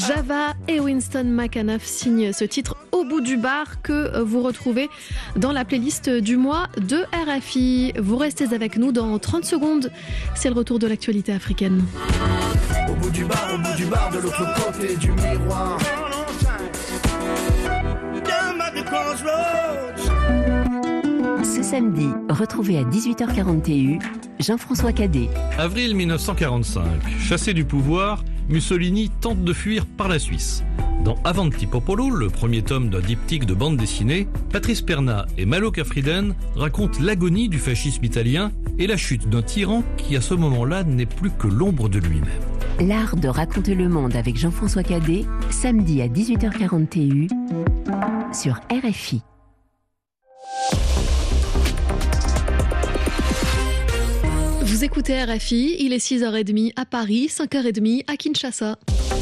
Java et Winston McAnuff signent ce titre Au bout du bar que vous retrouvez dans la playlist du mois de RFI. Vous restez avec nous dans 30 secondes. C'est le retour de l'actualité africaine. Au bout du bar, de l'autre côté du miroir. Ce samedi, retrouvez à 18h40 TU Jean-François Cadet. Avril 1945, chassé du pouvoir, Mussolini tente de fuir par la Suisse. Dans Avanti Popolo, le premier tome d'un diptyque de bande dessinée, Patrice Perna et Malo Kafriden racontent l'agonie du fascisme italien et la chute d'un tyran qui à ce moment-là n'est plus que l'ombre de lui-même. L'art de raconter le monde avec Jean-François Cadet, samedi à 18h40 TU sur RFI. Vous écoutez RFI, il est 6h30 à Paris, 5h30 à Kinshasa.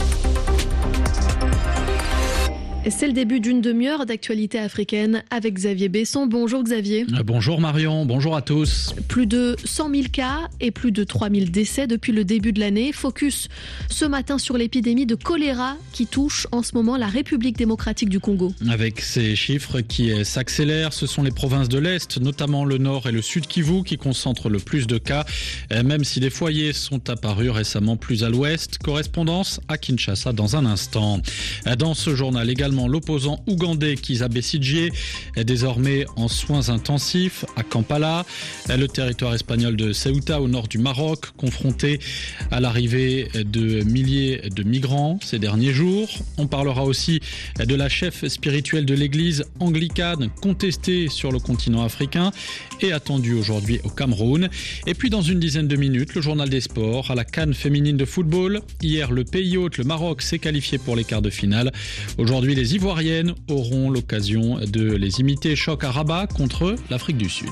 Et c'est le début d'une demi-heure d'actualité africaine avec Xavier Besson. Bonjour Xavier. Bonjour Marion, bonjour à tous. Plus de 100 000 cas et plus de 3 000 décès depuis le début de l'année. Focus ce matin sur l'épidémie de choléra qui touche en ce moment la République démocratique du Congo. Avec ces chiffres qui s'accélèrent, ce sont les provinces de l'Est, notamment le Nord et le Sud Kivu, qui concentrent le plus de cas, même si des foyers sont apparus récemment plus à l'Ouest. Correspondance à Kinshasa dans un instant. Dans ce journal également, l'opposant ougandais Kizza Besigye est désormais en soins intensifs à Kampala, le territoire espagnol de Ceuta au nord du Maroc, confronté à l'arrivée de milliers de migrants ces derniers jours. On parlera aussi de la chef spirituelle de l'église anglicane contestée sur le continent africain et attendue aujourd'hui au Cameroun. Et puis dans une dizaine de minutes, le journal des sports à la CAN féminine de football. Hier, le pays hôte, le Maroc, s'est qualifié pour les quarts de finale. Aujourd'hui, les Ivoiriennes auront l'occasion de les imiter. Choc à Rabat contre l'Afrique du Sud.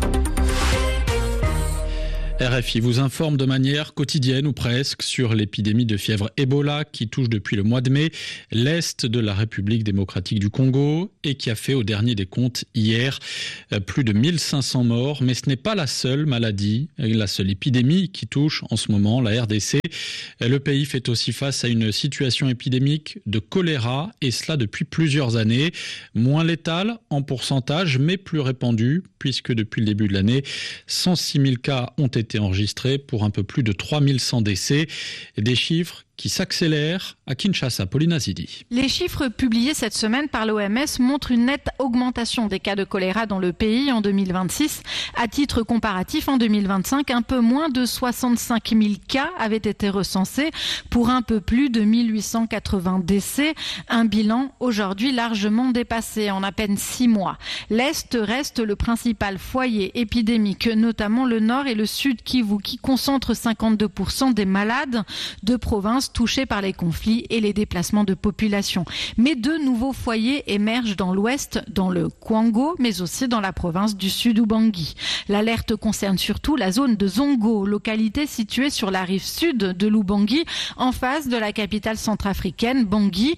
RFI vous informe de manière quotidienne ou presque sur l'épidémie de fièvre Ebola qui touche depuis le mois de mai l'Est de la République démocratique du Congo et qui a fait au dernier des comptes hier plus de 1500 morts. Mais ce n'est pas la seule maladie, la seule épidémie qui touche en ce moment la RDC. Le pays fait aussi face à une situation épidémique de choléra et cela depuis plusieurs années. Moins létale en pourcentage mais plus répandue puisque depuis le début de l'année, 106 000 cas ont été enregistrés pour un peu plus de 3100 décès. Des chiffres qui s'accélère à Kinshasa. Pauline Azidi. Les chiffres publiés cette semaine par l'OMS montrent une nette augmentation des cas de choléra dans le pays en 2026. À titre comparatif, en 2025, un peu moins de 65 000 cas avaient été recensés pour un peu plus de 1880 décès. Un bilan aujourd'hui largement dépassé en à peine 6 mois. L'Est reste le principal foyer épidémique, notamment le Nord et le Sud Kivu, qui concentrent 52% des malades de provinces touchés par les conflits et les déplacements de population. Mais deux nouveaux foyers émergent dans l'ouest, dans le Kwango, mais aussi dans la province du Sud Ubangi. L'alerte concerne surtout la zone de Zongo, localité située sur la rive sud de l'Ubangi, en face de la capitale centrafricaine, Bangui.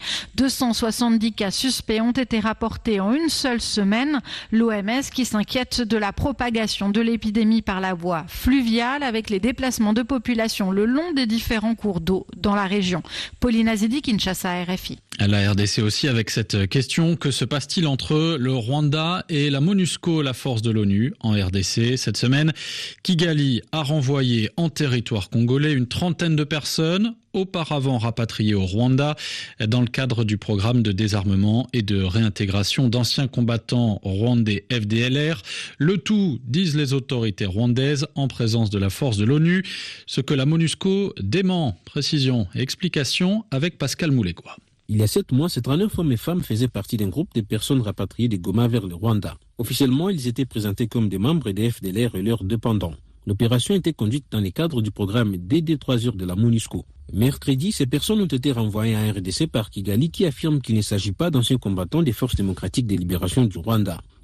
270 cas suspects ont été rapportés en une seule semaine. L'OMS qui s'inquiète de la propagation de l'épidémie par la voie fluviale avec les déplacements de population le long des différents cours d'eau dans la région. Pauline Azidi, Kinshasa, RFI. La RDC aussi avec cette question, que se passe-t-il entre le Rwanda et la MONUSCO, la force de l'ONU en RDC? Cette semaine, Kigali a renvoyé en territoire congolais une trentaine de personnes auparavant rapatriées au Rwanda dans le cadre du programme de désarmement et de réintégration d'anciens combattants rwandais FDLR. Le tout, disent les autorités rwandaises, en présence de la force de l'ONU, ce que la MONUSCO dément. Précision et explication avec Pascal Moulégois. Il y a 7 mois, ces 39 hommes et femmes faisaient partie d'un groupe de personnes rapatriées de Goma vers le Rwanda. Officiellement, ils étaient présentés comme des membres des FDLR et leurs dépendants. L'opération était conduite dans le cadre du programme DD3 de la MONUSCO. Mercredi, ces personnes ont été renvoyées à RDC par Kigali qui affirme qu'il ne s'agit pas d'anciens combattants des forces démocratiques de libération du Rwanda.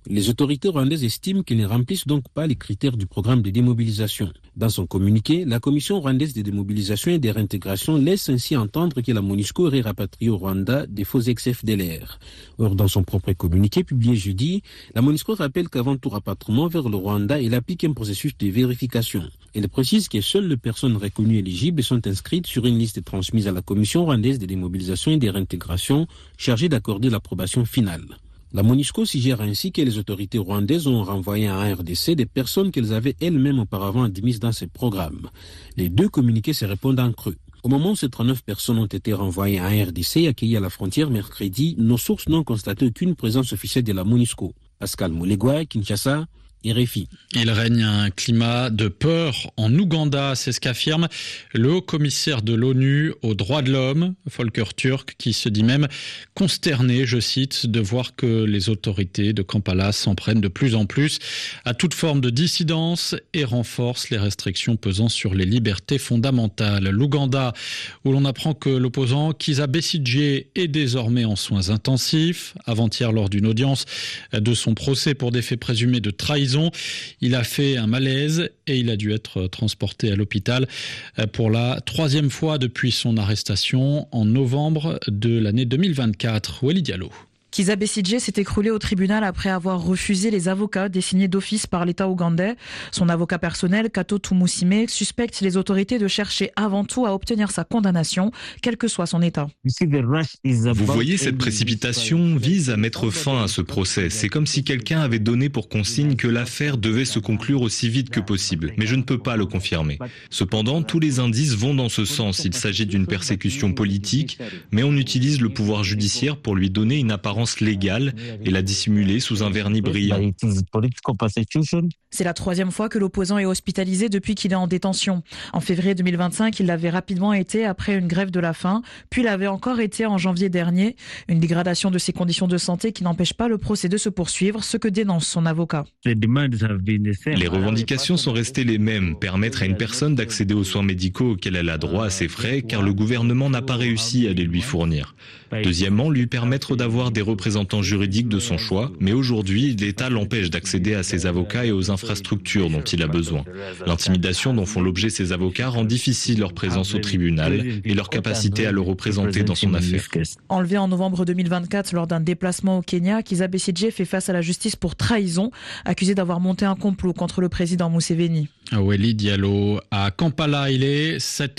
Les autorités rwandaises estiment qu'ils ne remplissent donc pas les critères du programme de démobilisation. Dans son communiqué, la Commission rwandaise de démobilisation et de réintégration laisse ainsi entendre que la MONUSCO aurait rapatrié au Rwanda des faux ex-FDLR. Or, dans son propre communiqué publié jeudi, la MONUSCO rappelle qu'avant tout rapatriement vers le Rwanda, elle applique un processus de vérification. Elle précise que seules les personnes reconnues éligibles sont inscrites sur une liste transmise à la Commission rwandaise de démobilisation et de réintégration chargée d'accorder l'approbation finale. La MONUSCO suggère ainsi que les autorités rwandaises ont renvoyé en RDC des personnes qu'elles avaient elles-mêmes auparavant admises dans ces programmes. Les deux communiqués se répondent en creux. Au moment où ces 39 personnes ont été renvoyées en RDC et accueillies à la frontière mercredi, nos sources n'ont constaté aucune présence officielle de la MONUSCO. Pascal Moulegwa, Kinshasa, RFI. Il règne un climat de peur en Ouganda, c'est ce qu'affirme le haut-commissaire de l'ONU aux droits de l'homme, Volker Turk, qui se dit même consterné, je cite, de voir que les autorités de Kampala s'en prennent de plus en plus à toute forme de dissidence et renforcent les restrictions pesant sur les libertés fondamentales. L'Ouganda, où l'on apprend que l'opposant Kizza Besigye est désormais en soins intensifs. Avant-hier, lors d'une audience de son procès pour des faits présumés de trahison, il a fait un malaise et il a dû être transporté à l'hôpital pour la 3e fois depuis son arrestation en novembre de l'année 2024. Wally Diallo. Kizza Besigye s'est écroulé au tribunal après avoir refusé les avocats désignés d'office par l'État ougandais. Son avocat personnel, Kato Tumusime, suspecte les autorités de chercher avant tout à obtenir sa condamnation, quel que soit son état. Vous voyez, cette précipitation vise à mettre fin à ce procès. C'est comme si quelqu'un avait donné pour consigne que l'affaire devait se conclure aussi vite que possible. Mais je ne peux pas le confirmer. Cependant, tous les indices vont dans ce sens. Il s'agit d'une persécution politique, mais on utilise le pouvoir judiciaire pour lui donner une apparence légale et la dissimuler sous un vernis brillant. C'est la 3e fois que l'opposant est hospitalisé depuis qu'il est en détention. En février 2025, il l'avait rapidement été après une grève de la faim, puis l'avait encore été en janvier dernier. Une dégradation de ses conditions de santé qui n'empêche pas le procès de se poursuivre, ce que dénonce son avocat. Les revendications sont restées les mêmes, permettre à une personne d'accéder aux soins médicaux auxquels elle a droit à ses frais, car le gouvernement n'a pas réussi à les lui fournir. Deuxièmement, lui permettre d'avoir des représentants juridiques de son choix, mais aujourd'hui, l'État l'empêche d'accéder à ses avocats et aux infrastructures dont il a besoin. L'intimidation dont font l'objet ces avocats rend difficile leur présence au tribunal et leur capacité à le représenter dans son affaire. Enlevé en novembre 2024 lors d'un déplacement au Kenya, Kizza Besigye fait face à la justice pour trahison, accusé d'avoir monté un complot contre le président Museveni. Wally Diallo à Kampala, il est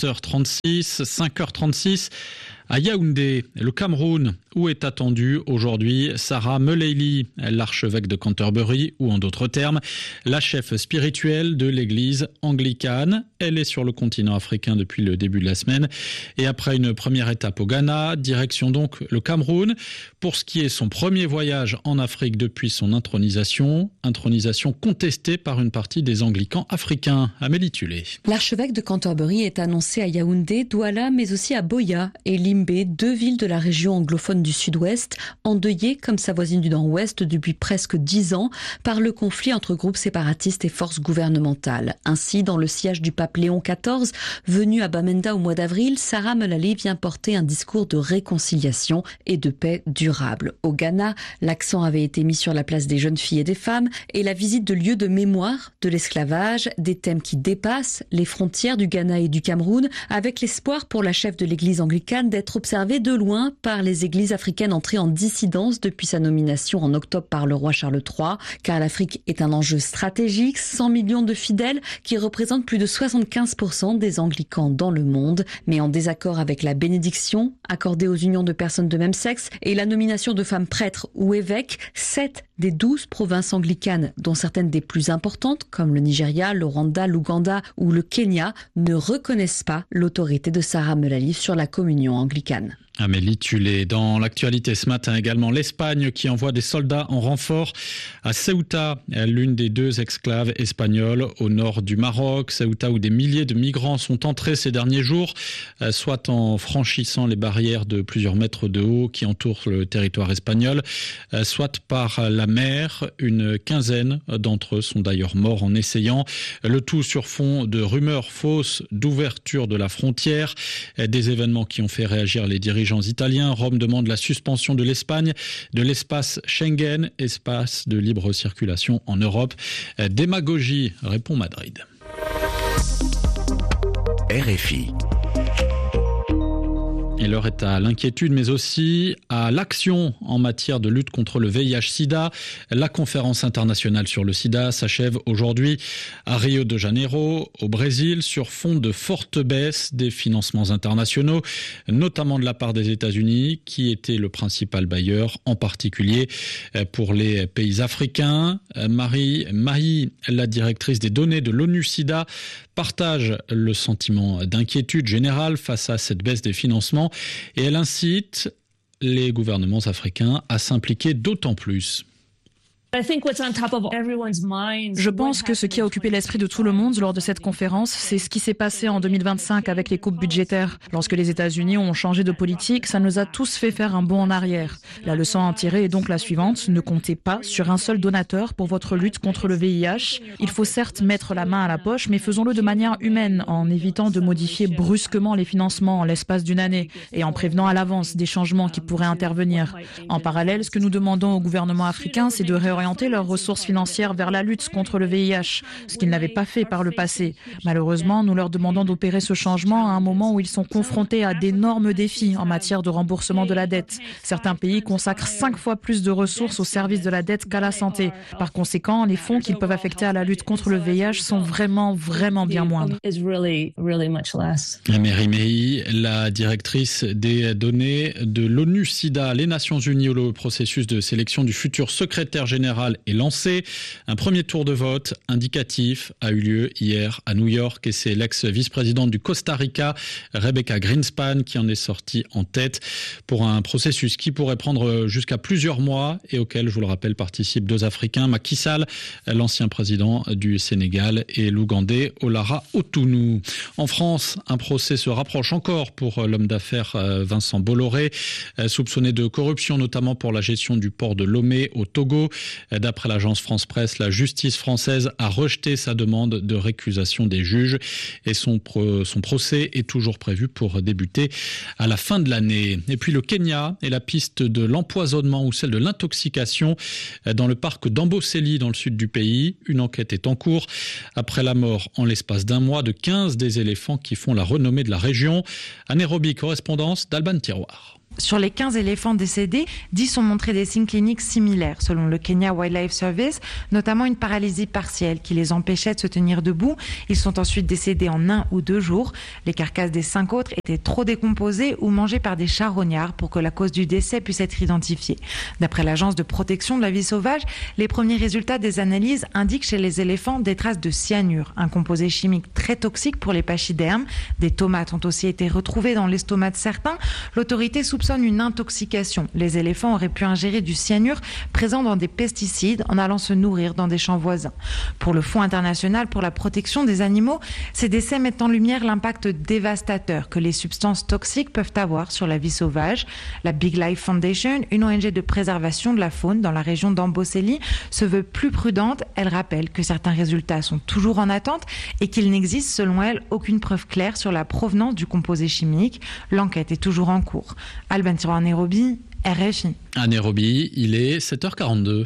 7h36, 5h36. À Yaoundé, le Cameroun, où est attendue aujourd'hui Sarah Meleili, l'archevêque de Canterbury, ou en d'autres termes, la chef spirituelle de l'église anglicane. Elle est sur le continent africain depuis le début de la semaine. Et après une première étape au Ghana, direction donc le Cameroun, pour ce qui est son premier voyage en Afrique depuis son intronisation contestée par une partie des anglicans africains. Amélie Tulé. L'archevêque de Canterbury est annoncé à Yaoundé, Douala, mais aussi à Boya et Limbe, 2 villes de la région anglophone du sud-ouest, endeuillées comme sa voisine du nord-ouest depuis presque 10 ans par le conflit entre groupes séparatistes et forces gouvernementales. Ainsi, dans le sillage du pape Léon XIV, venu à Bamenda au mois d'avril, Sarah Meleili vient porter un discours de réconciliation et de paix durable. Au Ghana, l'accent avait été mis sur la place des jeunes filles et des femmes et la visite de lieux de mémoire de l'esclavage, des thèmes qui dépassent les frontières du Ghana et du Cameroun, avec l'espoir pour la chef de l'église anglicane d'être observée de loin par les églises africaines entrées en dissidence depuis sa nomination en octobre par le roi Charles III, car l'Afrique est un enjeu stratégique, 100 millions de fidèles qui représentent plus de 75% des anglicans dans le monde, mais en désaccord avec la bénédiction accordée aux unions de personnes de même sexe et la nomination de femmes prêtres ou évêques. 7 des 12 provinces anglicanes, dont certaines des plus importantes, comme le Nigeria, le Rwanda, l'Ouganda ou le Kenya, ne reconnaissent pas l'autorité de Sarah Meleili sur la communion anglicane. Amélie Tulé. Dans l'actualité ce matin également, l'Espagne qui envoie des soldats en renfort à Ceuta, l'une des 2 exclaves espagnoles au nord du Maroc. Ceuta où des milliers de migrants sont entrés ces derniers jours, soit en franchissant les barrières de plusieurs mètres de haut qui entourent le territoire espagnol, soit par la mer. Une quinzaine d'entre eux sont d'ailleurs morts en essayant. Le tout sur fond de rumeurs fausses d'ouverture de la frontière. Des événements qui ont fait réagir les dirigeants dirigeants italiens. Rome demande la suspension de l'Espagne de l'espace Schengen, espace de libre circulation en Europe. Démagogie, répond Madrid. RFI. Et l'heure est à l'inquiétude, mais aussi à l'action en matière de lutte contre le VIH-Sida. La conférence internationale sur le sida s'achève aujourd'hui à Rio de Janeiro, au Brésil, sur fond de forte baisse des financements internationaux, notamment de la part des États-Unis, qui étaient le principal bailleur, en particulier pour les pays africains. Marie Mahi, la directrice des données de l'ONU-Sida, partage le sentiment d'inquiétude générale face à cette baisse des financements et elle incite les gouvernements africains à s'impliquer d'autant plus. Je pense que ce qui a occupé l'esprit de tout le monde lors de cette conférence, c'est ce qui s'est passé en 2025 avec les coupes budgétaires. Lorsque les États-Unis ont changé de politique, ça nous a tous fait faire un bond en arrière. La leçon à en tirer est donc la suivante. Ne comptez pas sur un seul donateur pour votre lutte contre le VIH. Il faut certes mettre la main à la poche, mais faisons-le de manière humaine, en évitant de modifier brusquement les financements en l'espace d'une année et en prévenant à l'avance des changements qui pourraient intervenir. En parallèle, ce que nous demandons au gouvernement africain, c'est de réorienter leurs ressources financières vers la lutte contre le VIH, ce qu'ils n'avaient pas fait par le passé. Malheureusement, nous leur demandons d'opérer ce changement à un moment où ils sont confrontés à d'énormes défis en matière de remboursement de la dette. Certains pays consacrent 5 fois plus de ressources au service de la dette qu'à la santé. Par conséquent, les fonds qu'ils peuvent affecter à la lutte contre le VIH sont vraiment bien moindres. Mary May, la directrice des données de l'ONU-Sida, les Nations Unies, où le processus de sélection du futur secrétaire général est lancé. Un premier tour de vote indicatif a eu lieu hier à New York et c'est l'ex-vice-présidente du Costa Rica, Rebecca Greenspan, qui en est sortie en tête pour un processus qui pourrait prendre jusqu'à plusieurs mois et auquel, je vous le rappelle, participent 2 Africains, Macky Sall, l'ancien président du Sénégal, et l'Ougandais Olara Otounou. En France, un procès se rapproche encore pour l'homme d'affaires Vincent Bolloré, soupçonné de corruption, notamment pour la gestion du port de Lomé au Togo. D'après l'agence France Presse, la justice française a rejeté sa demande de récusation des juges et son procès est toujours prévu pour débuter à la fin de l'année. Et puis le Kenya et la piste de l'empoisonnement ou celle de l'intoxication dans le parc d'Amboseli dans le sud du pays. Une enquête est en cours après la mort en l'espace d'un mois de 15 des éléphants qui font la renommée de la région. À Nairobi, correspondance d'Alban Tiroir. Sur les 15 éléphants décédés, 10 ont montré des signes cliniques similaires, selon le Kenya Wildlife Service, notamment une paralysie partielle qui les empêchait de se tenir debout. Ils sont ensuite décédés en 1 ou 2 jours. Les carcasses des 5 autres étaient trop décomposées ou mangées par des charognards pour que la cause du décès puisse être identifiée. D'après l'Agence de protection de la vie sauvage, les premiers résultats des analyses indiquent chez les éléphants des traces de cyanure, un composé chimique très toxique pour les pachydermes. Des tomates ont aussi été retrouvées dans l'estomac de certains. L'autorité soupçonne une intoxication. Les éléphants auraient pu ingérer du cyanure présent dans des pesticides en allant se nourrir dans des champs voisins. Pour le Fonds international pour la protection des animaux, ces décès mettent en lumière l'impact dévastateur que les substances toxiques peuvent avoir sur la vie sauvage. La Big Life Foundation, une ONG de préservation de la faune dans la région d'Amboseli, se veut plus prudente. Elle rappelle que certains résultats sont toujours en attente et qu'il n'existe selon elle aucune preuve claire sur la provenance du composé chimique. L'enquête est toujours en cours. Alban Tiroir à Nairobi, RFI. À Nairobi, il est 7h42.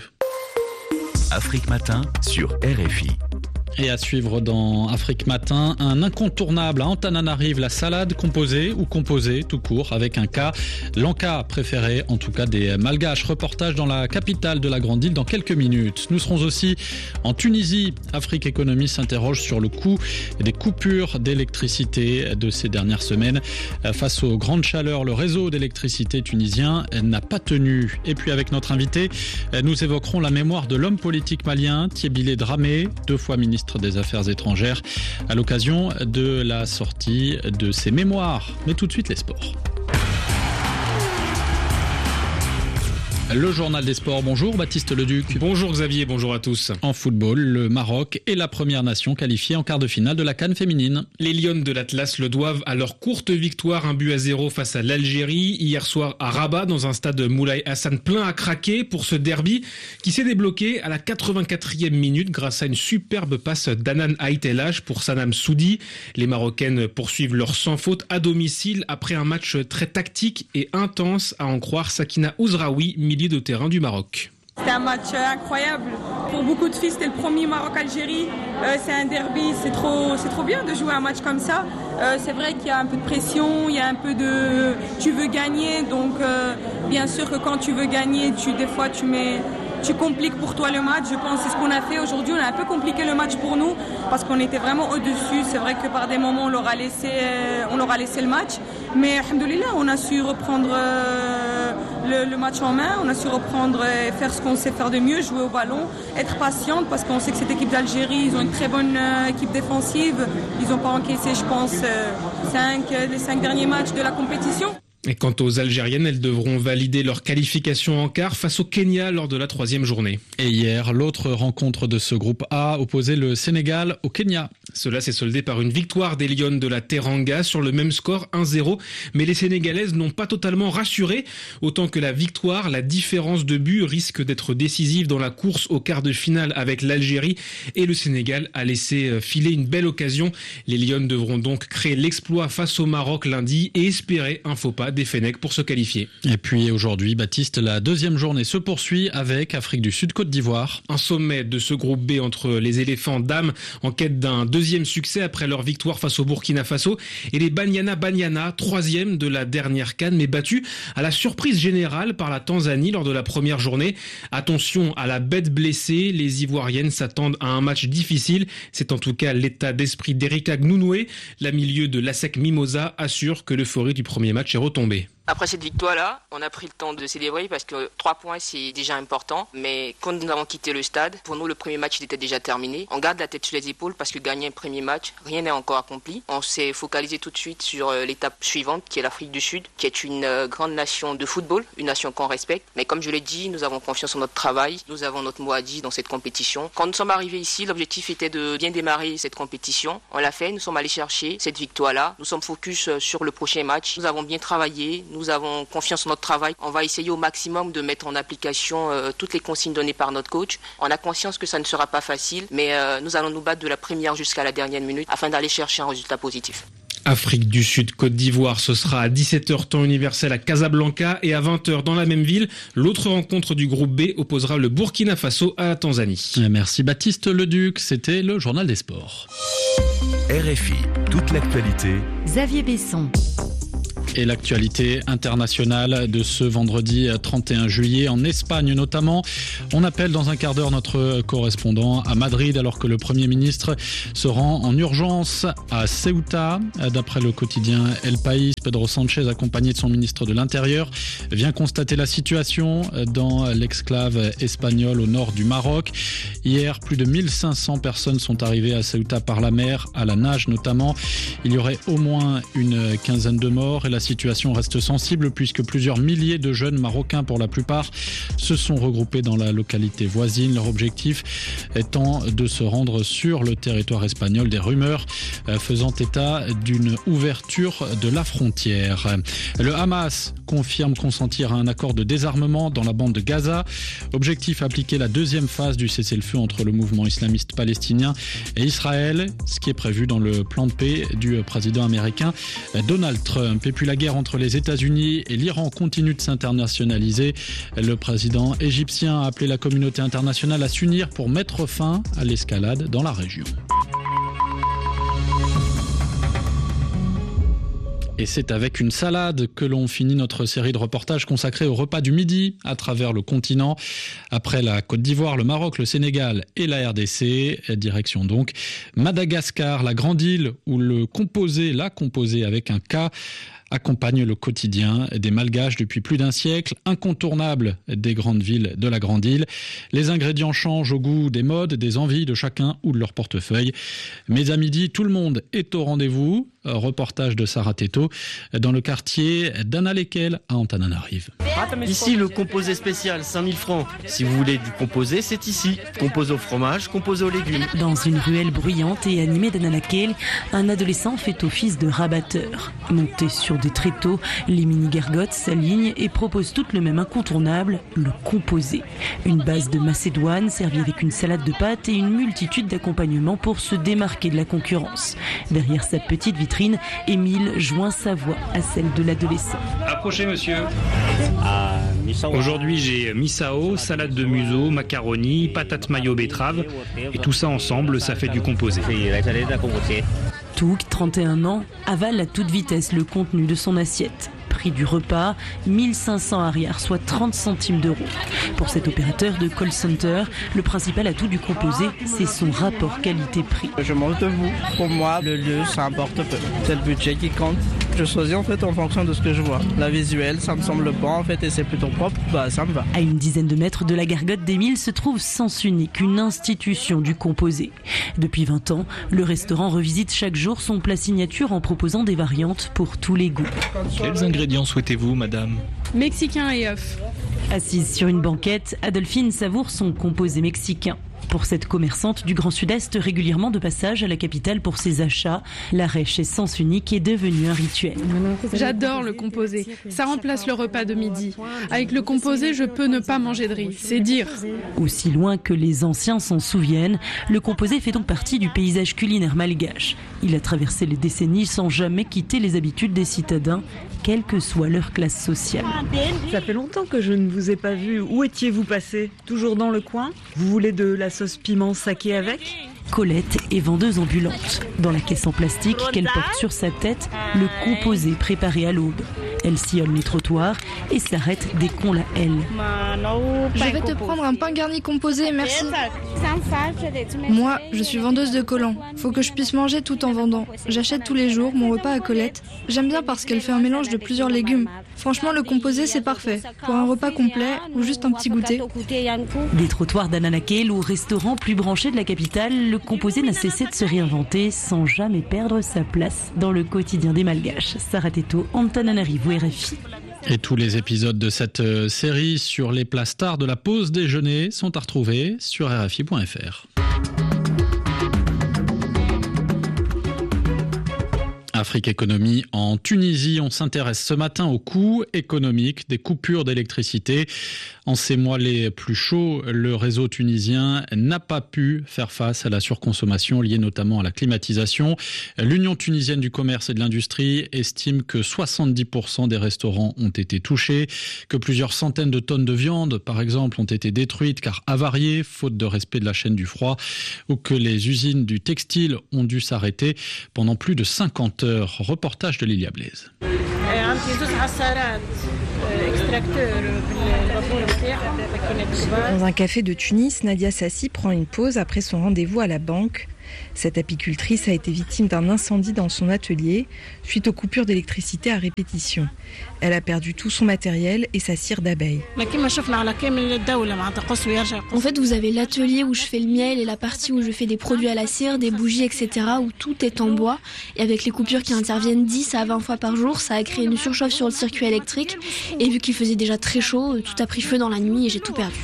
Afrique Matin sur RFI. Et à suivre dans Afrique Matin, un incontournable à Antananarive, la salade composée ou composée tout court avec un K. L'Anka préféré en tout cas des Malgaches. Reportage dans la capitale de la Grande Île dans quelques minutes. Nous serons aussi en Tunisie. Afrique Économie s'interroge sur le coût des coupures d'électricité de ces dernières semaines. Face aux grandes chaleurs, le réseau d'électricité tunisien n'a pas tenu. Et puis avec notre invité, nous évoquerons la mémoire de l'homme politique malien, Thiébilé Dramé, 2 fois ministre des Affaires étrangères, à l'occasion de la sortie de ses mémoires. Mais tout de suite, les sports. Le journal des sports, bonjour Baptiste Leduc. Bonjour Xavier, bonjour à tous. En football, le Maroc est la première nation qualifiée en quart de finale de la CAN féminine. Les Lionnes de l'Atlas le doivent à leur courte victoire 1-0 face à l'Algérie hier soir à Rabat dans un stade Moulay Hassan plein à craquer pour ce derby qui s'est débloqué à la 84e minute grâce à une superbe passe d'Anan Haït El Hadj pour Sanam Soudi. Les Marocaines poursuivent leur sans faute à domicile après un match très tactique et intense à en croire Sakina Ouzraoui, milieu de terrain du Maroc. C'était un match incroyable. Pour beaucoup de filles, c'était le premier Maroc-Algérie. C'est un derby, c'est trop bien de jouer un match comme ça. C'est vrai qu'il y a un peu de pression, il y a un peu de... Tu veux gagner, donc bien sûr que quand tu veux gagner, des fois tu compliques pour toi le match. Je pense que c'est ce qu'on a fait aujourd'hui. On a un peu compliqué le match pour nous parce qu'on était vraiment au-dessus. C'est vrai que par des moments, on leur a laissé le match. Mais alhamdoulilah, on a su reprendre le match en main. On a su reprendre et faire ce qu'on sait faire de mieux, jouer au ballon, être patiente parce qu'on sait que cette équipe d'Algérie, ils ont une très bonne équipe défensive. Ils n'ont pas encaissé, je pense, les 5 derniers matchs de la compétition. Et quant aux Algériennes, elles devront valider leur qualification en quart face au Kenya lors de la 3e journée. Et hier, l'autre rencontre de ce groupe A opposait le Sénégal au Kenya. Cela s'est soldé par une victoire des Lionnes de la Teranga sur le même score 1-0. Mais les Sénégalaises n'ont pas totalement rassuré. Autant que la victoire, la différence de but risque d'être décisive dans la course au quart de finale avec l'Algérie. Et le Sénégal a laissé filer une belle occasion. Les Lionnes devront donc créer l'exploit face au Maroc lundi et espérer un faux pas des Fennecs pour se qualifier. Et puis aujourd'hui, Baptiste, la deuxième journée se poursuit avec Afrique du Sud, Côte d'Ivoire. Un sommet de ce groupe B entre les éléphants dames en quête d'un deuxième succès après leur victoire face au Burkina Faso et les Banyana, 3e de la dernière CAN, mais battus à la surprise générale par la Tanzanie lors de la première journée. Attention à la bête blessée, les Ivoiriennes s'attendent à un match difficile. C'est en tout cas l'état d'esprit d'Erika Gnounoé. La milieu de l'ASEC Mimosa assure que l'euphorie du premier match est retombée. Après cette victoire-là, on a pris le temps de célébrer parce que 3 points, c'est déjà important. Mais quand nous avons quitté le stade, pour nous, le premier match était déjà terminé. On garde la tête sur les épaules parce que gagner un premier match, rien n'est encore accompli. On s'est focalisé tout de suite sur l'étape suivante, qui est l'Afrique du Sud, qui est une grande nation de football, une nation qu'on respecte. Mais comme je l'ai dit, nous avons confiance en notre travail. Nous avons notre mot à dire dans cette compétition. Quand nous sommes arrivés ici, l'objectif était de bien démarrer cette compétition. On l'a fait, nous sommes allés chercher cette victoire-là. Nous sommes focus sur le prochain match. Nous avons bien travaillé. Nous avons confiance en notre travail. On va essayer au maximum de mettre en application toutes les consignes données par notre coach. On a conscience que ça ne sera pas facile, mais nous allons nous battre de la première jusqu'à la dernière minute afin d'aller chercher un résultat positif. Afrique du Sud, Côte d'Ivoire, ce sera à 17h temps universel à Casablanca et à 20h dans la même ville. L'autre rencontre du groupe B opposera le Burkina Faso à la Tanzanie. Merci Baptiste Leduc, c'était le journal des sports. RFI, toute l'actualité. Xavier Besson. Et l'actualité internationale de ce vendredi 31 juillet en Espagne notamment. On appelle dans un quart d'heure notre correspondant à Madrid alors que le Premier ministre se rend en urgence à Ceuta. D'après le quotidien El País, Pedro Sánchez, accompagné de son ministre de l'Intérieur, vient constater la situation dans l'exclave espagnole au nord du Maroc. Hier, plus de 1500 personnes sont arrivées à Ceuta par la mer, à la nage notamment. Il y aurait au moins une quinzaine de morts et la situation reste sensible puisque plusieurs milliers de jeunes marocains pour la plupart se sont regroupés dans la localité voisine. Leur objectif étant de se rendre sur le territoire espagnol, des rumeurs faisant état d'une ouverture de la frontière. Le Hamas confirme consentir à un accord de désarmement dans la bande de Gaza. Objectif appliquer la deuxième phase du cessez-le-feu entre le mouvement islamiste palestinien et Israël, ce qui est prévu dans le plan de paix du président américain Donald Trump. Et puis la guerre entre les États-Unis et l'Iran continue de s'internationaliser. Le président égyptien a appelé la communauté internationale à s'unir pour mettre fin à l'escalade dans la région. Et c'est avec une salade que l'on finit notre série de reportages consacrés au repas du midi à travers le continent. Après la Côte d'Ivoire, le Maroc, le Sénégal et la RDC, direction donc Madagascar, la grande île où la composée avec un K accompagne le quotidien des Malgaches depuis plus d'un siècle, incontournable des grandes villes de la Grande Île. Les ingrédients changent au goût des modes, des envies de chacun ou de leur portefeuille. Mais à midi, tout le monde est au rendez-vous. Reportage de Sarah Teto dans le quartier d'Anna-Lekel à Antananarive. Ici, le composé spécial, 5000 francs. Si vous voulez du composé, c'est ici. Composé au fromage, composé aux légumes. Dans une ruelle bruyante et animée d'Anna-Lekel, un adolescent fait office de rabatteur. Monté sur des tréteaux, les mini-gargotes s'alignent et proposent toutes le même incontournable, le composé. Une base de macédoine servie avec une salade de pâtes et une multitude d'accompagnements pour se démarquer de la concurrence. Derrière sa petite vitrine, Émile joint sa voix à celle de l'adolescent. Approchez, monsieur. Aujourd'hui, j'ai misao, salade de museau, macaroni, patates mayo betterave. Et tout ça ensemble, ça fait du composé. Touk, 31 ans, avale à toute vitesse le contenu de son assiette. Prix du repas, 1500 arrières, soit 30 centimes d'euros. Pour cet opérateur de call center, le principal atout du composé, c'est son rapport qualité-prix. Je mange debout. Pour moi, le lieu, ça importe peu. C'est le budget qui compte. Je choisis en fait en fonction de ce que je vois. La visuelle, ça me semble bon en fait et c'est plutôt propre, ça me va. À une dizaine de mètres de la gargote d'Émile se trouve Sens Unique, une institution du composé. Depuis 20 ans, le restaurant revisite chaque jour son plat signature en proposant des variantes pour tous les goûts. Quels ingrédients souhaitez-vous, madame ? Mexicain et œufs. Assise sur une banquette, Adolphine savoure son composé mexicain. Pour cette commerçante du Grand Sud-Est régulièrement de passage à la capitale pour ses achats, l'arrêt chez Sens Unique est devenu un rituel. J'adore le composé. Ça remplace le repas de midi. Avec le composé, je peux ne pas manger de riz. C'est dire. Aussi loin que les anciens s'en souviennent, le composé fait donc partie du paysage culinaire malgache. Il a traversé les décennies sans jamais quitter les habitudes des citadins, quelle que soit leur classe sociale. Ça fait longtemps que je ne vous ai pas vu. Où étiez-vous passé ? Toujours dans le coin ? Vous voulez de la sauce piment saké avec ? Colette est vendeuse ambulante. Dans la caisse en plastique qu'elle porte sur sa tête, le composé préparé à l'aube. Elle sillonne les trottoirs et s'arrête dès qu'on la hèle. Je vais te prendre un pain garni composé, merci. Moi, je suis vendeuse de collants. Faut que je puisse manger tout en vendant. J'achète tous les jours mon repas à Colette. J'aime bien parce qu'elle fait un mélange de plusieurs légumes. Franchement, le composé, c'est parfait. Pour un repas complet ou juste un petit goûter. Des trottoirs d'Anna-Lekel au restaurant plus branché de la capitale, le composé n'a cessé de se réinventer sans jamais perdre sa place dans le quotidien des Malgaches. Sarah Teto, Antananarivo, RFI. Et tous les épisodes de cette série sur les plats stars de la pause déjeuner sont à retrouver sur RFI.fr. Afrique Économie en Tunisie, on s'intéresse ce matin aux coûts économiques des coupures d'électricité. En ces mois les plus chauds, le réseau tunisien n'a pas pu faire face à la surconsommation liée notamment à la climatisation. L'Union tunisienne du commerce et de l'industrie estime que 70% des restaurants ont été touchés, que plusieurs centaines de tonnes de viande, par exemple, ont été détruites car avariées, faute de respect de la chaîne du froid, ou que les usines du textile ont dû s'arrêter pendant plus de 50 heures. Reportage de Lilia Blaise. Dans un café de Tunis, Nadia Sassi prend une pause après son rendez-vous à la banque. Cette apicultrice a été victime d'un incendie dans son atelier suite aux coupures d'électricité à répétition. Elle a perdu tout son matériel et sa cire d'abeille. En fait, vous avez l'atelier où je fais le miel et la partie où je fais des produits à la cire, des bougies, etc. où tout est en bois. Et avec les coupures qui interviennent 10 à 20 fois par jour, ça a créé une surchauffe sur le circuit électrique. Et vu qu'il faisait déjà très chaud, tout a pris feu dans la nuit et j'ai tout perdu.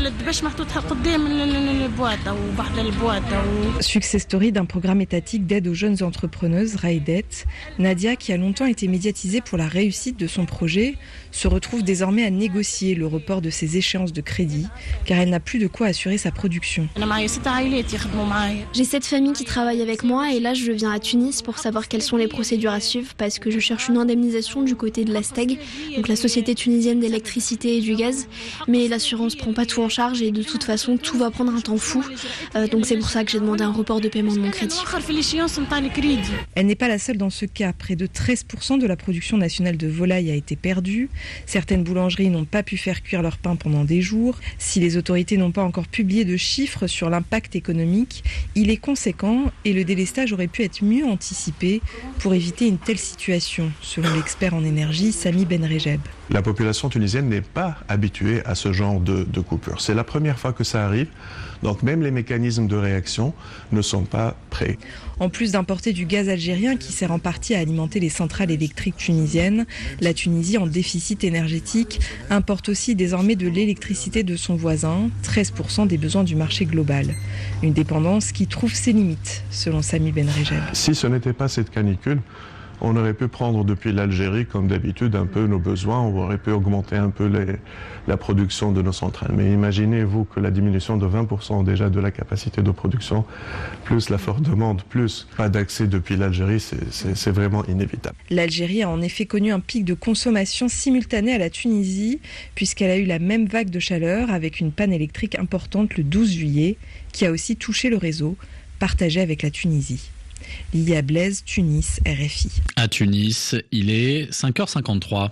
Success story d'un programme étatique d'aide aux jeunes entrepreneuses, Raidet. Nadia, qui a longtemps été médiatisée pour la réussite de son projet, se retrouve désormais à négocier le report de ses échéances de crédit, car elle n'a plus de quoi assurer sa production. J'ai 7 familles qui travaillent avec moi et là je viens à Tunis pour savoir quelles sont les procédures à suivre parce que je cherche une indemnisation du côté de la STEG, donc la Société tunisienne d'électricité et du gaz, mais l'assurance prend pas tout en charge et de toute façon tout va prendre un temps fou, donc c'est pour ça que j'ai demandé un report de de paiement de mon crédit. Elle n'est pas la seule dans ce cas. Près de 13% de la production nationale de volaille a été perdue. Certaines boulangeries n'ont pas pu faire cuire leur pain pendant des jours. Si les autorités n'ont pas encore publié de chiffres sur l'impact économique, il est conséquent et le délestage aurait pu être mieux anticipé pour éviter une telle situation, selon l'expert en énergie Sami Benrejeb. La population tunisienne n'est pas habituée à ce genre de coupure. C'est la première fois que ça arrive, donc même les mécanismes de réaction ne sont pas prêts. En plus d'importer du gaz algérien qui sert en partie à alimenter les centrales électriques tunisiennes, la Tunisie, en déficit énergétique, importe aussi désormais de l'électricité de son voisin, 13% des besoins du marché global. Une dépendance qui trouve ses limites, selon Sami Benrejeb. Si ce n'était pas cette canicule, on aurait pu prendre depuis l'Algérie, comme d'habitude, un peu nos besoins, on aurait pu augmenter un peu la production de nos centrales. Mais imaginez-vous que la diminution de 20% déjà de la capacité de production, plus la forte demande, plus pas d'accès depuis l'Algérie, c'est vraiment inévitable. L'Algérie a en effet connu un pic de consommation simultané à la Tunisie, puisqu'elle a eu la même vague de chaleur avec une panne électrique importante le 12 juillet, qui a aussi touché le réseau, partagé avec la Tunisie. Lié à Blaise, Tunis, RFI. À Tunis, il est 5h53.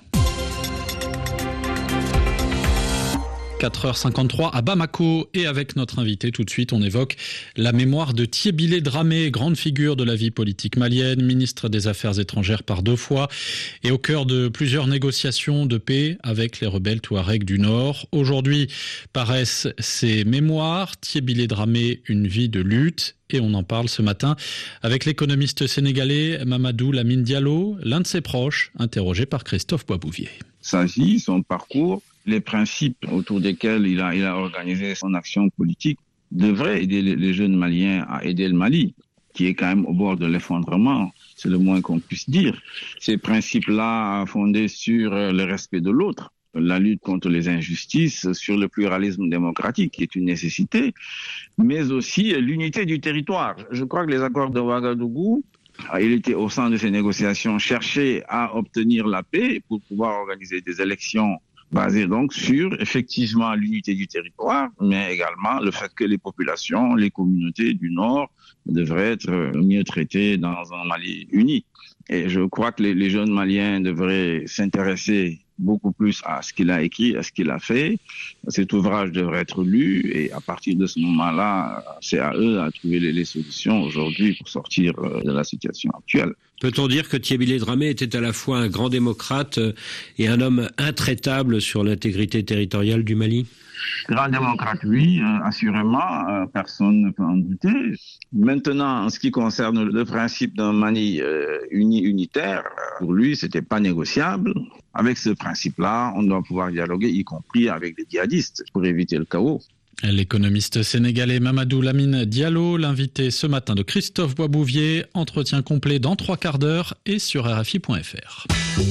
4h53 à Bamako et avec notre invité tout de suite on évoque la mémoire de Thiébilé Dramé, grande figure de la vie politique malienne, ministre des Affaires étrangères par 2 fois et au cœur de plusieurs négociations de paix avec les rebelles touaregs du Nord. Aujourd'hui paraissent ses mémoires, Thiébilé Dramé, une vie de lutte. Et on en parle ce matin avec l'économiste sénégalais Mamadou Lamine Diallo, l'un de ses proches, interrogé par Christophe Boisbouvier. Sa vie, son parcours, les principes autour desquels il a organisé son action politique devraient aider les jeunes Maliens à aider le Mali, qui est quand même au bord de l'effondrement, c'est le moins qu'on puisse dire. Ces principes-là fondés sur le respect de l'autre, la lutte contre les injustices, sur le pluralisme démocratique, qui est une nécessité, mais aussi l'unité du territoire. Je crois que les accords de Ouagadougou, il était au sein de ces négociations, cherchaient à obtenir la paix pour pouvoir organiser des élections basées donc sur effectivement l'unité du territoire, mais également le fait que les populations, les communautés du Nord devraient être mieux traitées dans un Mali uni. Et je crois que les jeunes Maliens devraient s'intéresser beaucoup plus à ce qu'il a écrit, à ce qu'il a fait. Cet ouvrage devrait être lu et à partir de ce moment-là, c'est à eux à trouver les solutions aujourd'hui pour sortir de la situation actuelle. Peut-on dire que Thiébilé Dramé était à la fois un grand démocrate et un homme intraitable sur l'intégrité territoriale du Mali ? Grand démocrate, oui, assurément, personne ne peut en douter. Maintenant, en ce qui concerne le principe d'un Mali unitaire, pour lui, c'était pas négociable. Avec ce principe-là, on doit pouvoir dialoguer, y compris avec les djihadistes, pour éviter le chaos. L'économiste sénégalais Mamadou Lamine Diallo, l'invité ce matin de Christophe Boisbouvier. Entretien complet dans 3 quarts d'heure et sur RFI.fr.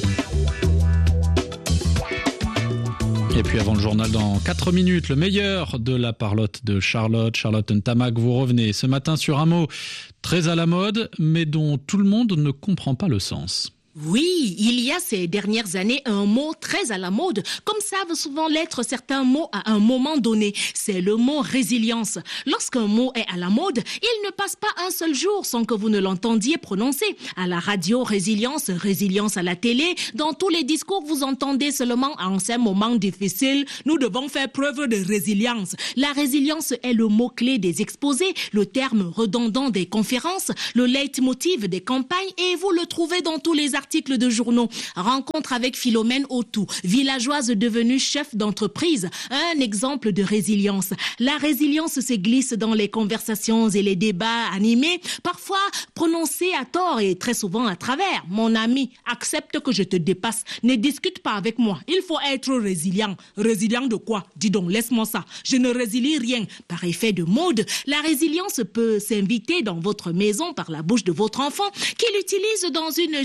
Et puis avant le journal dans 4 minutes, le meilleur de la parlotte de Charlotte Ntamak. Vous revenez ce matin sur un mot très à la mode, mais dont tout le monde ne comprend pas le sens. Oui, il y a ces dernières années un mot très à la mode, comme savent souvent l'être certains mots à un moment donné. C'est le mot résilience. Lorsqu'un mot est à la mode, il ne passe pas un seul jour sans que vous ne l'entendiez prononcer. À la radio, résilience à la télé. Dans tous les discours, vous entendez seulement en ces moments difficiles, nous devons faire preuve de résilience. La résilience est le mot-clé des exposés, le terme redondant des conférences, le leitmotiv des campagnes et vous le trouvez dans tous les articles de journaux. Rencontre avec Philomène Autou, villageoise devenue chef d'entreprise. Un exemple de résilience. La résilience se glisse dans les conversations et les débats animés, parfois prononcés à tort et très souvent à travers. Mon ami, accepte que je te dépasse. Ne discute pas avec moi. Il faut être résilient. Résilient de quoi? Dis donc, laisse-moi ça. Je ne résilie rien. Par effet de mode, la résilience peut s'inviter dans votre maison par la bouche de votre enfant qui l'utilise dans une justesse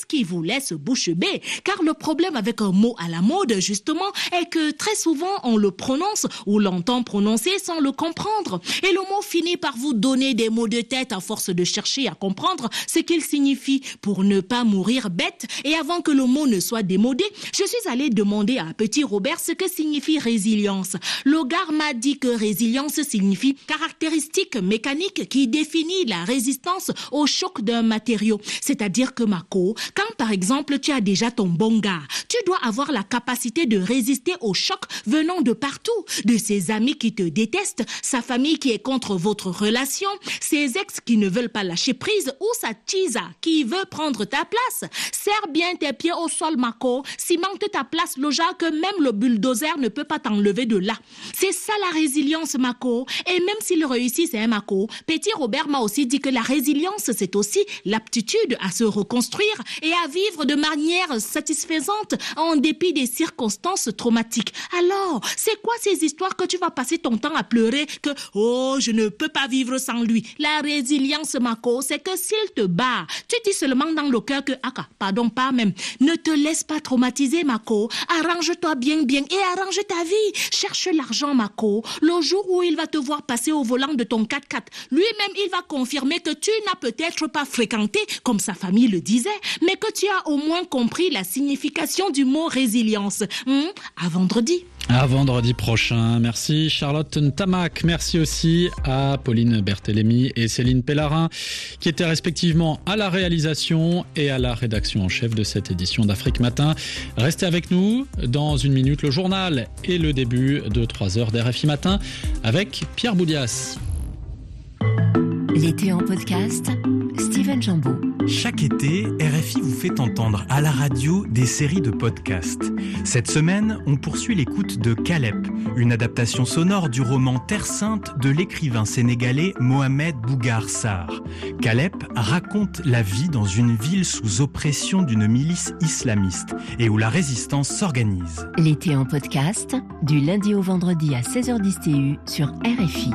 Qu'est-ce qui vous laisse bouche bée? Car le problème avec un mot à la mode, justement, est que très souvent, on le prononce ou l'entend prononcer sans le comprendre. Et le mot finit par vous donner des maux de tête à force de chercher à comprendre ce qu'il signifie pour ne pas mourir bête. Et avant que le mot ne soit démodé, je suis allée demander à petit Robert ce que signifie résilience. Le gars m'a dit que résilience signifie caractéristique mécanique qui définit la résistance au choc d'un matériau. C'est-à-dire que Mako, quand par exemple tu as déjà ton bon gars, tu dois avoir la capacité de résister au choc venant de partout, de ses amis qui te détestent, sa famille qui est contre votre relation, ses ex qui ne veulent pas lâcher prise ou sa tisa qui veut prendre ta place. Serre bien tes pieds au sol, Mako, cimente ta place, le genre que même le bulldozer ne peut pas t'enlever de là. C'est ça la résilience, Mako. Et même s'il réussit, c'est un Mako. Petit Robert m'a aussi dit que la résilience, c'est aussi l'aptitude à se reconstruire et à vivre de manière satisfaisante en dépit des circonstances traumatiques. Alors, c'est quoi ces histoires que tu vas passer ton temps à pleurer que « Oh, je ne peux pas vivre sans lui ». La résilience, Mako, c'est que s'il te bat, tu dis seulement dans le cœur que « Ah, pardon, pas même ». Ne te laisse pas traumatiser, Mako. Arrange-toi bien et arrange ta vie. Cherche l'argent, Mako. Le jour où il va te voir passer au volant de ton 4x4, lui-même, il va confirmer que tu n'as peut-être pas fréquenté, comme sa famille le disait, mais que tu as au moins compris la signification du mot résilience. À vendredi. À vendredi prochain. Merci Charlotte Ntamak. Merci aussi à Pauline Berthélémy et Céline Pellarin qui étaient respectivement à la réalisation et à la rédaction en chef de cette édition d'Afrique Matin. Restez avec nous. Dans une minute, le journal et le début de 3 heures d'RFI Matin avec Pierre Boudias. L'été en podcast, Steven Jambeau. Chaque été, RFI vous fait entendre à la radio des séries de podcasts. Cette semaine, on poursuit l'écoute de Calep, une adaptation sonore du roman Terre Sainte de l'écrivain sénégalais Mohamed Bougar Sarr. Calep raconte la vie dans une ville sous oppression d'une milice islamiste et où la résistance s'organise. L'été en podcast, du lundi au vendredi à 16h10 TU sur RFI.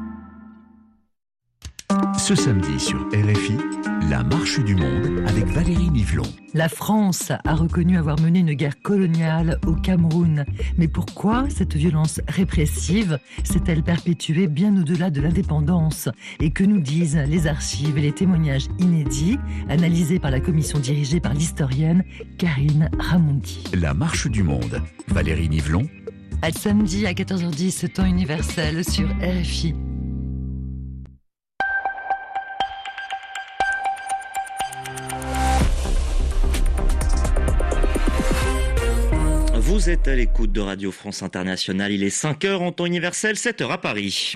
Ce samedi sur RFI, la marche du monde avec Valérie Nivelon. La France a reconnu avoir mené une guerre coloniale au Cameroun. Mais pourquoi cette violence répressive s'est-elle perpétuée bien au-delà de l'indépendance? Et que nous disent les archives et les témoignages inédits analysés par la commission dirigée par l'historienne Karine Ramondi. La marche du monde, Valérie Nivelon. À samedi à 14h10, temps universel sur RFI. Vous êtes à l'écoute de Radio France Internationale, il est 5h en temps universel, 7h à Paris.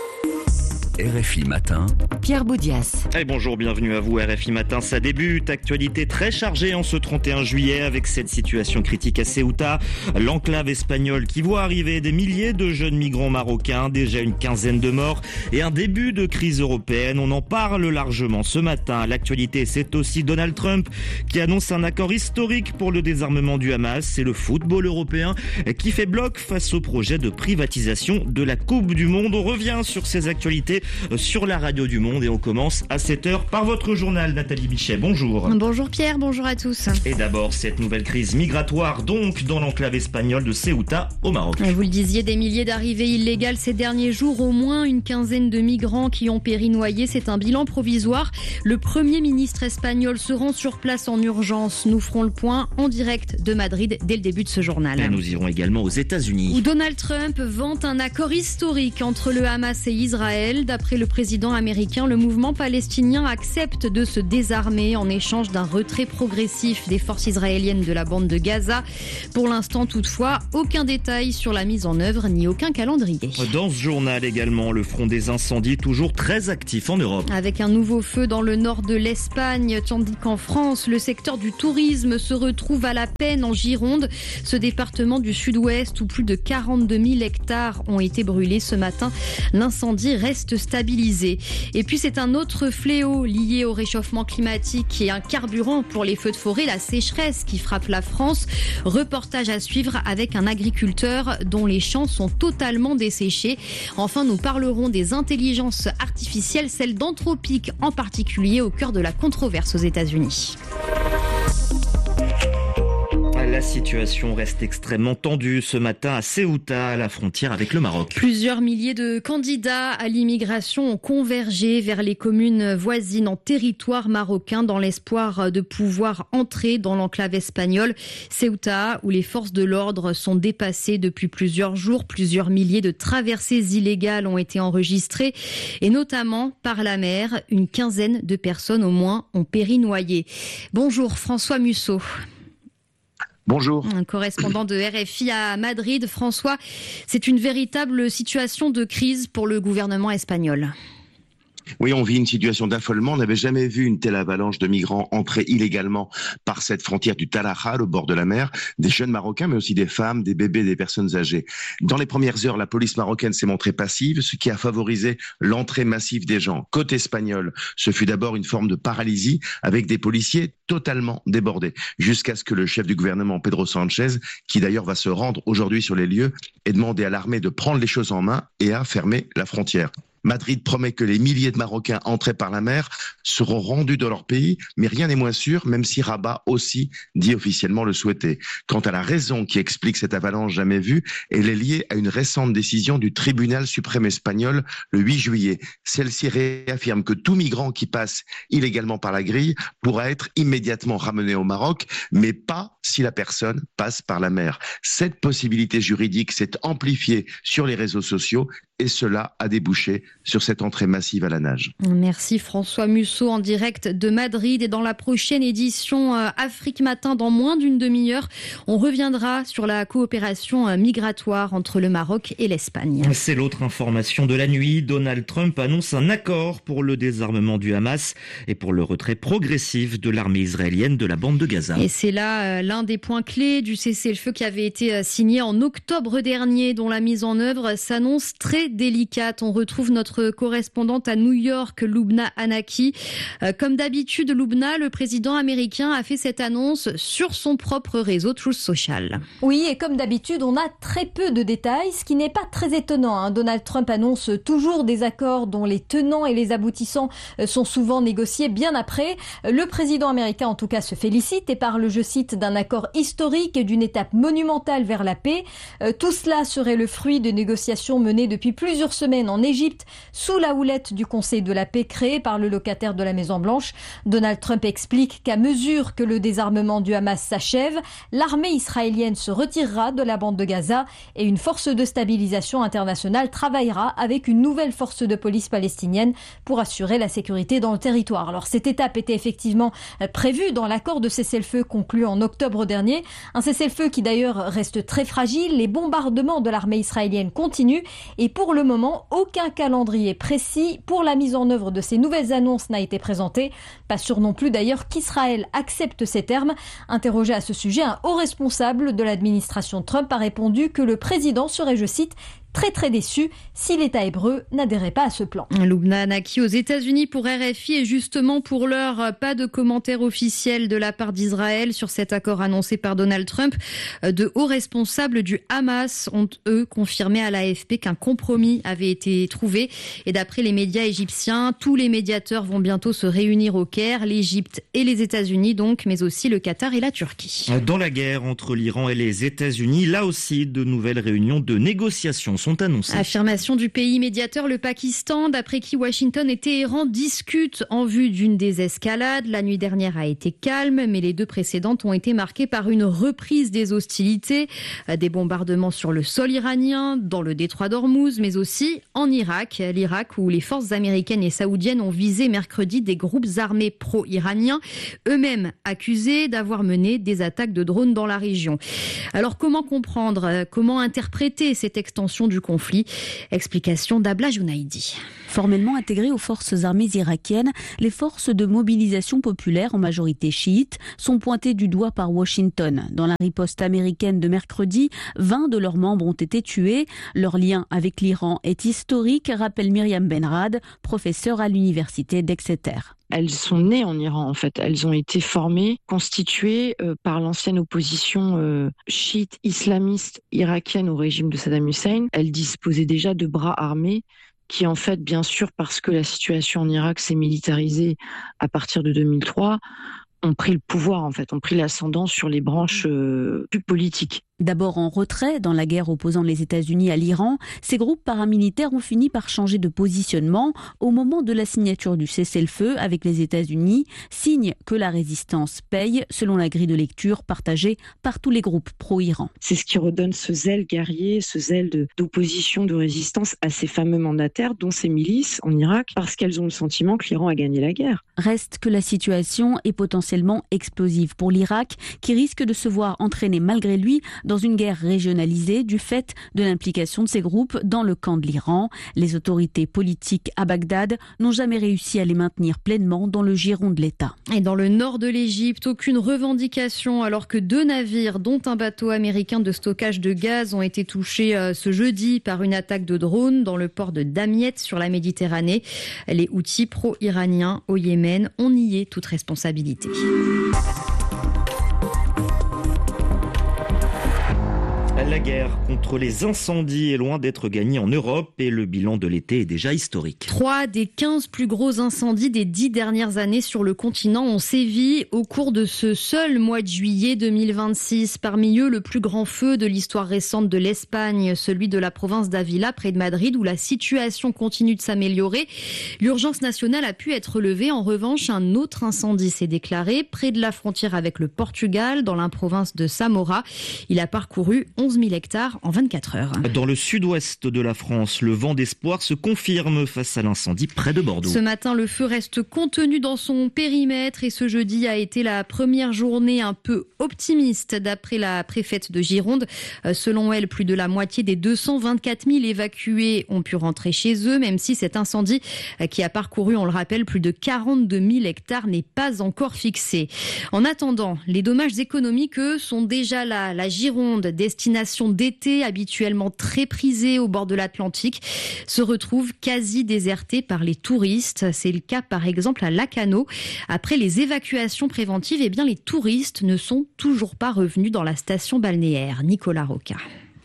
RFI Matin. Pierre Boudias. Allez, bonjour, bienvenue à vous. RFI Matin, ça débute. Actualité très chargée en ce 31 juillet avec cette situation critique à Ceuta. L'enclave espagnole qui voit arriver des milliers de jeunes migrants marocains, déjà une quinzaine de morts et un début de crise européenne. On en parle largement ce matin. L'actualité, c'est aussi Donald Trump qui annonce un accord historique pour le désarmement du Hamas. C'est le football européen qui fait bloc face au projet de privatisation de la Coupe du Monde. On revient sur ces actualités sur la radio du Monde et on commence à 7h par votre journal. Nathalie Bichet, bonjour. Bonjour Pierre, bonjour à tous. Et d'abord cette nouvelle crise migratoire donc dans l'enclave espagnole de Ceuta au Maroc. Vous le disiez, des milliers d'arrivées illégales ces derniers jours, au moins une quinzaine de migrants qui ont péri noyés. C'est un bilan provisoire. Le Premier ministre espagnol se rend sur place en urgence. Nous ferons le point en direct de Madrid dès le début de ce journal. Et nous irons également aux États-Unis où Donald Trump vante un accord historique entre le Hamas et Israël. D'après le président américain, le mouvement palestinien accepte de se désarmer en échange d'un retrait progressif des forces israéliennes de la bande de Gaza. Pour l'instant, toutefois, aucun détail sur la mise en œuvre ni aucun calendrier. Dans ce journal également, le front des incendies toujours très actif en Europe. Avec un nouveau feu dans le nord de l'Espagne, tandis qu'en France, le secteur du tourisme se retrouve à la peine en Gironde. Ce département du sud-ouest où plus de 42 000 hectares ont été brûlés ce matin. L'incendie reste stabilisé. Et puis c'est un autre fléau lié au réchauffement climatique et un carburant pour les feux de forêt, la sécheresse qui frappe la France. Reportage à suivre avec un agriculteur dont les champs sont totalement desséchés. Enfin, nous parlerons des intelligences artificielles, celles d'Anthropic en particulier, au cœur de la controverse aux États-Unis. La situation reste extrêmement tendue ce matin à Ceuta, à la frontière avec le Maroc. Plusieurs milliers de candidats à l'immigration ont convergé vers les communes voisines en territoire marocain dans l'espoir de pouvoir entrer dans l'enclave espagnole. Ceuta, où les forces de l'ordre sont dépassées depuis plusieurs jours. Plusieurs milliers de traversées illégales ont été enregistrées et notamment par la mer. Une quinzaine de personnes au moins ont péri noyées. Bonjour François Musso. Bonjour. Un correspondant de RFI à Madrid. François, c'est une véritable situation de crise pour le gouvernement espagnol. Oui, on vit une situation d'affolement. On n'avait jamais vu une telle avalanche de migrants entrer illégalement par cette frontière du Tarajal, au bord de la mer. Des jeunes Marocains, mais aussi des femmes, des bébés, des personnes âgées. Dans les premières heures, la police marocaine s'est montrée passive, ce qui a favorisé l'entrée massive des gens. Côté espagnol, ce fut d'abord une forme de paralysie, avec des policiers totalement débordés, jusqu'à ce que le chef du gouvernement, Pedro Sánchez, qui d'ailleurs va se rendre aujourd'hui sur les lieux, ait demandé à l'armée de prendre les choses en main et à fermer la frontière. Madrid promet que les milliers de Marocains entrés par la mer seront rendus dans leur pays, mais rien n'est moins sûr, même si Rabat aussi dit officiellement le souhaiter. Quant à la raison qui explique cette avalanche jamais vue, elle est liée à une récente décision du tribunal suprême espagnol le 8 juillet. Celle-ci réaffirme que tout migrant qui passe illégalement par la grille pourra être immédiatement ramené au Maroc, mais pas si la personne passe par la mer. Cette possibilité juridique s'est amplifiée sur les réseaux sociaux et cela a débouché sur cette entrée massive à la nage. Merci François Musso en direct de Madrid. Et dans la prochaine édition Afrique Matin, dans moins d'une demi-heure, on reviendra sur la coopération migratoire entre le Maroc et l'Espagne. C'est l'autre information de la nuit. Donald Trump annonce un accord pour le désarmement du Hamas et pour le retrait progressif de l'armée israélienne de la bande de Gaza. Et c'est là l'un des points clés du cessez-le-feu qui avait été signé en octobre dernier, dont la mise en œuvre s'annonce très délicate. On retrouve notre correspondante à New York, Lubna Anaki. Comme d'habitude, Lubna, le président américain a fait cette annonce sur son propre réseau Truth Social. Oui, et comme d'habitude, on a très peu de détails, ce qui n'est pas très étonnant. Donald Trump annonce toujours des accords dont les tenants et les aboutissants sont souvent négociés bien après. Le président américain, en tout cas, se félicite et parle, je cite, d'un accord historique et d'une étape monumentale vers la paix. Tout cela serait le fruit de négociations menées depuis plusieurs semaines en Égypte, sous la houlette du Conseil de la paix créé par le locataire de la Maison-Blanche. Donald Trump explique qu'à mesure que le désarmement du Hamas s'achève, l'armée israélienne se retirera de la bande de Gaza et une force de stabilisation internationale travaillera avec une nouvelle force de police palestinienne pour assurer la sécurité dans le territoire. Alors cette étape était effectivement prévue dans l'accord de cessez-le-feu conclu en octobre dernier. Un cessez-le-feu qui d'ailleurs reste très fragile. Les bombardements de l'armée israélienne continuent et pour le moment, aucun calendrier précis pour la mise en œuvre de ces nouvelles annonces n'a été présenté. Pas sûr non plus d'ailleurs qu'Israël accepte ces termes. Interrogé à ce sujet, un haut responsable de l'administration Trump a répondu que le président serait, je cite, très déçu si l'État hébreu n'adhérait pas à ce plan. Lubna Anaki aux États-Unis pour RFI et justement pour l'heure, pas de commentaire officiel de la part d'Israël sur cet accord annoncé par Donald Trump. De hauts responsables du Hamas ont, eux, confirmé à l'AFP qu'un compromis avait été trouvé. Et d'après les médias égyptiens, tous les médiateurs vont bientôt se réunir au Caire, l'Égypte et les États-Unis donc, mais aussi le Qatar et la Turquie. Dans la guerre entre l'Iran et les États-Unis, là aussi, de nouvelles réunions de négociations sont annoncées. Affirmation du pays médiateur, le Pakistan, d'après qui Washington et Téhéran discutent en vue d'une désescalade. La nuit dernière a été calme, mais les deux précédentes ont été marquées par une reprise des hostilités, des bombardements sur le sol iranien, dans le détroit d'Ormuz, mais aussi en Irak. L'Irak où les forces américaines et saoudiennes ont visé mercredi des groupes armés pro-iraniens, eux-mêmes accusés d'avoir mené des attaques de drones dans la région. Alors comment comprendre, comment interpréter cette extension du conflit? Explication d'Abla Jounaïdi. Formellement intégrées aux forces armées irakiennes, les forces de mobilisation populaire, en majorité chiites, sont pointées du doigt par Washington. Dans la riposte américaine de mercredi, 20 de leurs membres ont été tués. Leur lien avec l'Iran est historique, rappelle Myriam Benrad, professeure à l'université d'Exeter. Elles sont nées en Iran, en fait. Elles ont été formées, constituées par l'ancienne opposition chiite islamiste irakienne au régime de Saddam Hussein. Elles disposaient déjà de bras armés qui, en fait, bien sûr, parce que la situation en Irak s'est militarisée à partir de 2003, ont pris le pouvoir, en fait, ont pris l'ascendant sur les branches plus politiques. D'abord en retrait dans la guerre opposant les États-Unis à l'Iran, ces groupes paramilitaires ont fini par changer de positionnement au moment de la signature du cessez-le-feu avec les États-Unis, signe que la résistance paye, selon la grille de lecture partagée par tous les groupes pro-Iran. C'est ce qui redonne ce zèle guerrier, ce zèle d'opposition, de résistance à ces fameux mandataires, dont ces milices en Irak, parce qu'elles ont le sentiment que l'Iran a gagné la guerre. Reste que la situation est potentiellement explosive pour l'Irak, qui risque de se voir entraîner malgré lui dans une guerre régionalisée du fait de l'implication de ces groupes dans le camp de l'Iran. Les autorités politiques à Bagdad n'ont jamais réussi à les maintenir pleinement dans le giron de l'État. Et dans le nord de l'Égypte, aucune revendication alors que 2 navires, dont un bateau américain de stockage de gaz, ont été touchés ce jeudi par une attaque de drone dans le port de Damiet sur la Méditerranée. Les Houthis pro-iraniens au Yémen ont nié toute responsabilité. La guerre contre les incendies est loin d'être gagnée en Europe et le bilan de l'été est déjà historique. 3 des 15 plus gros incendies des 10 dernières années sur le continent ont sévi au cours de ce seul mois de juillet 2026. Parmi eux, le plus grand feu de l'histoire récente de l'Espagne, celui de la province d'Ávila près de Madrid où la situation continue de s'améliorer. L'urgence nationale a pu être levée. En revanche, un autre incendie s'est déclaré près de la frontière avec le Portugal, dans la province de Samora. Il a parcouru 11 000 hectares en 24 heures. Dans le sud-ouest de la France, le vent d'espoir se confirme face à l'incendie près de Bordeaux. Ce matin, le feu reste contenu dans son périmètre et ce jeudi a été la première journée un peu optimiste d'après la préfète de Gironde. Selon elle, plus de la moitié des 224 000 évacués ont pu rentrer chez eux, même si cet incendie qui a parcouru, on le rappelle, plus de 42 000 hectares n'est pas encore fixé. En attendant, les dommages économiques, eux, sont déjà là. La Gironde, destination d'été habituellement très prisée au bord de l'Atlantique, se retrouve quasi désertée par les touristes. C'est le cas par exemple à Lacanau. Après les évacuations préventives, eh bien, les touristes ne sont toujours pas revenus dans la station balnéaire. Nicolas Roca.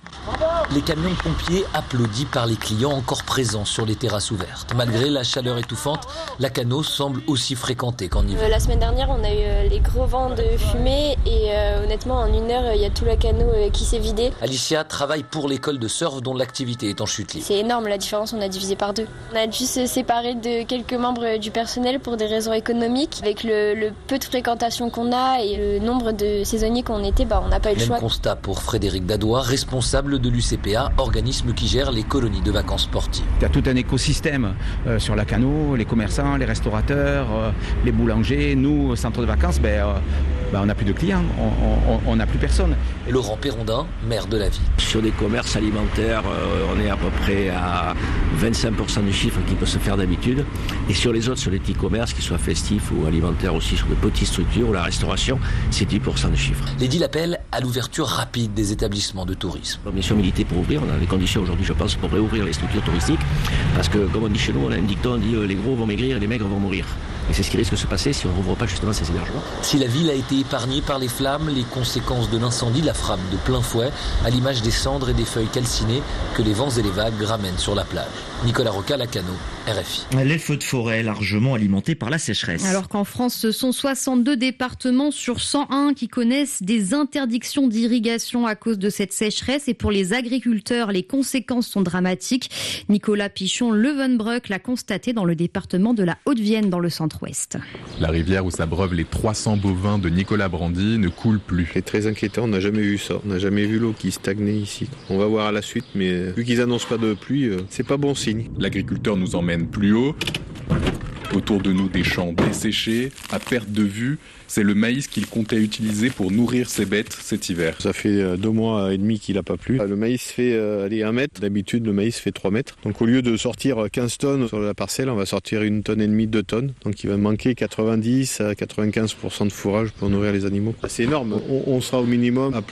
Les camions de pompiers applaudis par les clients encore présents sur les terrasses ouvertes. Malgré la chaleur étouffante, Lacanau semble aussi fréquenté qu'en hiver. La semaine dernière, on a eu les gros vents de fumée et honnêtement, en 1 heure, il y a tout Lacanau qui s'est vidé. Alicia travaille pour l'école de surf dont l'activité est en chute libre. C'est énorme la différence, on a divisé par 2. On a dû se séparer de quelques membres du personnel pour des raisons économiques. Avec le peu de fréquentation qu'on a et le nombre de saisonniers qu'on était, on n'a pas eu le choix. Même constat pour Frédéric Dadois, responsable de l'UCPA, organisme qui gère les colonies de vacances sportives. Il y a tout un écosystème sur Lacanau, les commerçants, les restaurateurs, les boulangers. Nous, au centre de vacances, on n'a plus de clients, on n'a plus personne. Et Laurent Perrondin, maire de la ville. Sur les commerces alimentaires, on est à peu près à 25% du chiffre qui peut se faire d'habitude. Et sur les autres, sur les petits commerces, qu'ils soient festifs ou alimentaires aussi, sur de petites structures ou la restauration, c'est 10% du chiffre. L'édile appelle à l'ouverture rapide des établissements de tourisme. Bien sûr, militer pour ouvrir. On a les conditions aujourd'hui, je pense, pour réouvrir les structures touristiques. Parce que, comme on dit chez nous, on a un dicton, on dit les gros vont maigrir et les maigres vont mourir. Et c'est ce qui risque de se passer si on rouvre pas justement ces hébergements. Si la ville a été épargnée par les flammes, les conséquences de l'incendie la frappent de plein fouet, à l'image des cendres et des feuilles calcinées que les vents et les vagues ramènent sur la plage. Nicolas Roca, Lacanau, RFI. Les feux de forêt largement alimentés par la sécheresse. Alors qu'en France, ce sont 62 départements sur 101 qui connaissent des interdictions d'irrigation à cause de cette sécheresse. Et pour les agriculteurs, les conséquences sont dramatiques. Nicolas Pichon-Levenbruck l'a constaté dans le département de la Haute-Vienne, dans le centre-ouest. La rivière où s'abreuvent les 300 bovins de Nicolas Brandy ne coule plus. C'est très inquiétant, on n'a jamais vu ça. On n'a jamais vu l'eau qui stagnait ici. On va voir à la suite, mais vu qu'ils annoncent pas de pluie, c'est pas bon signe. L'agriculteur nous emmène plus haut. Autour de nous, des champs desséchés, à perte de vue. C'est le maïs qu'il comptait utiliser pour nourrir ses bêtes cet hiver. Ça fait 2 mois et demi qu'il n'a pas plu. Le maïs fait 1 mètre. D'habitude, le maïs fait 3 mètres. Donc au lieu de sortir 15 tonnes sur la parcelle, on va sortir 1,5 tonne, 2 tonnes. Donc il va manquer 90 à 95% de fourrage pour nourrir les animaux. C'est énorme. On sera au minimum à